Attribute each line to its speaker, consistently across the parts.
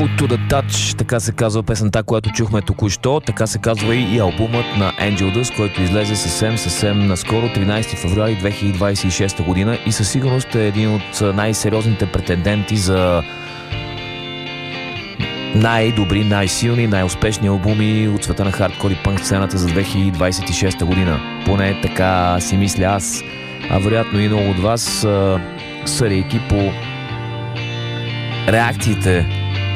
Speaker 1: Code to the Touch, така се казва песента, която чухме току-що, така се казва и албумът на Angel Dust, който излезе съвсем наскоро, 13 февруари 2026 година и със сигурност е един от най-сериозните претенденти за най-добри, най-силни, най-успешни албуми от света на хардкор и пънк сцената за 2026 година. Поне така си мисля аз, а вероятно и много от вас, съдейки по реакциите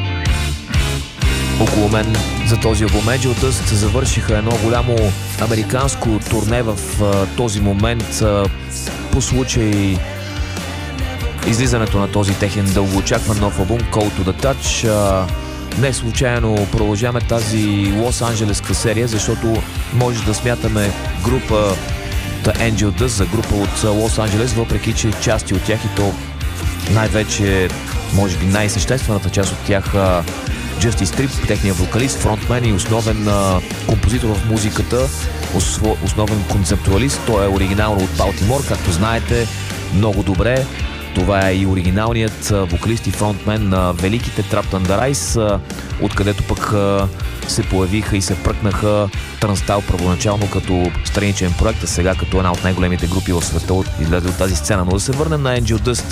Speaker 1: около мен за този албум. Angel Dust завършиха едно голямо американско турне в този момент по случай излизането на този техен дългоочакван нов албум Code to the Touch. Не случайно продължаваме тази лос-анджелеска серия, защото може да смятаме група Angel Dust за група от Лос-Анджелес, въпреки че части от тях и то най-вече, може би най-съществената част от тях, Justice Strip, техният вокалист, фронтмен и основен композитор в музиката, основен концептуалист. Той е оригинално от Балтимор, както знаете много добре. Това е и оригиналният вокалист и фронтмен на великите Trapped Under Ice, откъдето пък се появиха и се пръкнаха Turnstile първоначално като страничен проект, а сега като една от най-големите групи в света излезе от тази сцена. Но да се върнем на Angel Dust.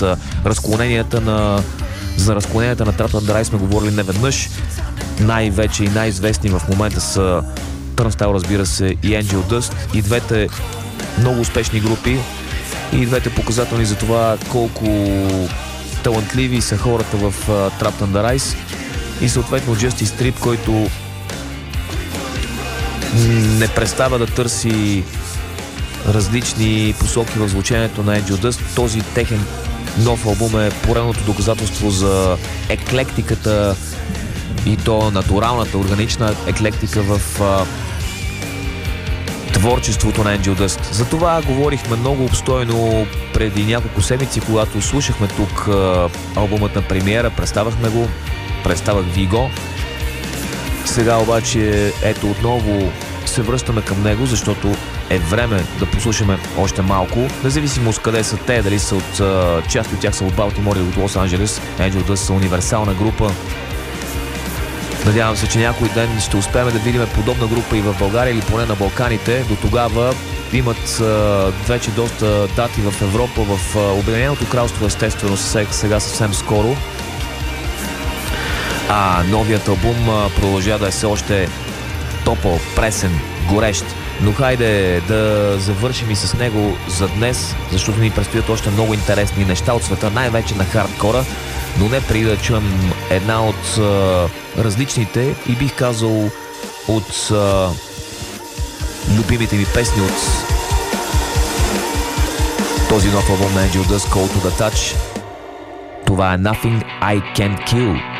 Speaker 1: За разклоненията на Trapped Under Ice сме говорили неведнъж. Най-вече и най-известни в момента са Turnstile, разбира се, и Angel Dust. И двете много успешни групи, и двете показателни за това колко талантливи са хората в Trapped Under Ice. И съответно Justice Strip, който не престава да търси различни посоки в звучението на Angel Dust. Този техен нов албум е поредното доказателство за еклектиката, и то натуралната, органична еклектика в творчеството на Angel Dust. За това говорихме много обстойно преди няколко седмици, когато слушахме тук албумът на премиера, представях ви го. Сега обаче ето отново се връщаме към него, защото е време да послушаме още малко. Независимо с къде са те, дали са от част от тях са от Балтимор или от Лос-Анджелес, Angel Dust са универсална група. Надявам се, че някой ден ще успеем да видим подобна група и в България или поне на Балканите. До тогава имат вече доста дати в Европа, в Обединеното кралство, естествено сега съвсем скоро. А новият албум продължава да е все още топъл, пресен, горещ. Но хайде да завършим и с него за днес, защото ни предстоят още много интересни неща от света, най-вече на хардкора, но не преди да чуем една от различните и бих казал от любимите ми песни от този нов албум на Angel Dust, Code to the Touch. Това е Nothing I Can't Kill.